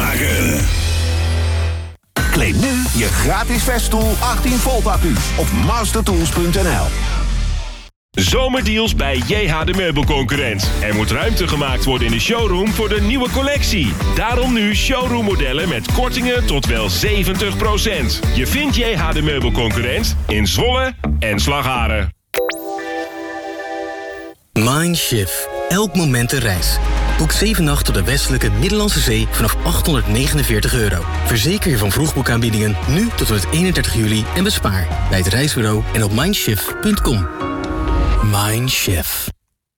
maken. Claim nu je gratis Festool 18 volt accu op mastertools.nl. Zomerdeals bij JH de Meubelconcurrent. Er moet ruimte gemaakt worden in de showroom voor de nieuwe collectie. Daarom nu showroommodellen met kortingen tot wel 70%. Je vindt JH de Meubelconcurrent in Zwolle en Slagharen. Mindshift. Elk moment een reis. Boek 7 nachten op de westelijke Middellandse Zee vanaf €849. Verzeker je van vroegboekaanbiedingen nu tot en met 31 juli en bespaar bij het reisbureau en op mindshift.com. Mindshift.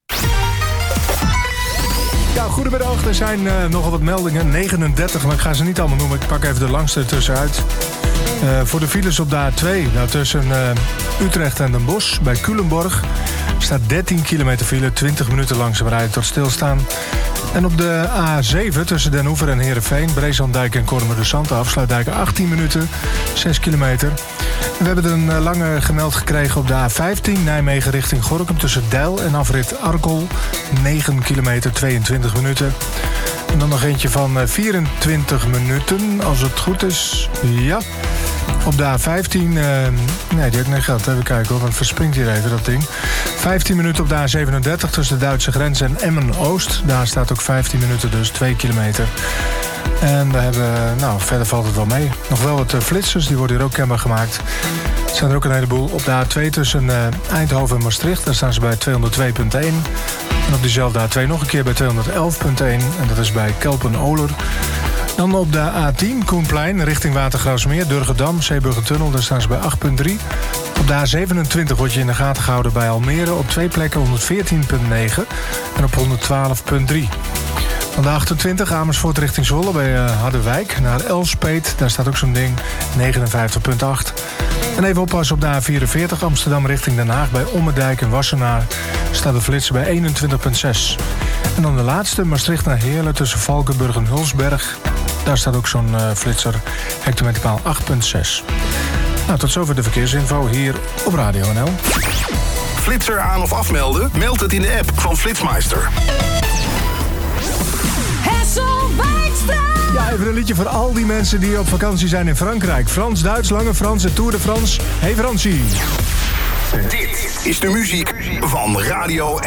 Ja, goedemiddag. Er zijn nogal wat meldingen. 39, maar ik ga ze niet allemaal noemen. Ik pak even de langste tussenuit. Voor de files op de A2, tussen Utrecht en Den Bosch, bij Culemborg, staat 13 kilometer file, 20 minuten langzaam rijden tot stilstaan. En op de A7 tussen Den Oever en Heerenveen, Breeslanddijk en Kormer-de-Zand, afsluitdijk 18 minuten, 6 kilometer. We hebben een lange gemeld gekregen op de A15, Nijmegen richting Gorinchem, tussen Deil en afrit Arkel, 9 kilometer, 22 minuten. En dan nog eentje van 24 minuten, als het goed is. Ja. Op de A15, nee, die heb ik net gehad. Even kijken hoor, want het verspringt hier even dat ding. 15 minuten op de A37 tussen de Duitse grens en Emmen-Oost. Daar staat ook 15 minuten, dus 2 kilometer. En we hebben, verder valt het wel mee. Nog wel wat flitsers, die worden hier ook kenbaar gemaakt. Er zijn er ook een heleboel. Op de A2 tussen Eindhoven en Maastricht, daar staan ze bij 202.1. En op diezelfde A2 nog een keer bij 211.1. En dat is bij Kelpen-Oler. Dan op de A10, Koenplein, richting Watergraafsmeer, Durgedam, Zeeburgertunnel, daar staan ze bij 8.3. Op de A27 word je in de gaten gehouden bij Almere, op 2 plekken 114.9 en op 112.3. Dan de 28, Amersfoort richting Zwolle bij Harderwijk, naar Elspeet, daar staat ook zo'n ding, 59.8. En even oppassen op de A44, Amsterdam richting Den Haag bij Ommerdijk en Wassenaar, staat de flitser bij 21.6. En dan de laatste, Maastricht naar Heerlen tussen Valkenburg en Hulsberg. Daar staat ook zo'n flitser, hectometerpaal 8.6. Nou, tot zover de verkeersinfo hier op Radio NL. Flitser aan of afmelden? Meld het in de app van Flitsmeister. Ja, even een liedje voor al die mensen die op vakantie zijn in Frankrijk. Frans, Duits, Lange Frans en Tour de France. Hey Fransie. Dit is de muziek van Radio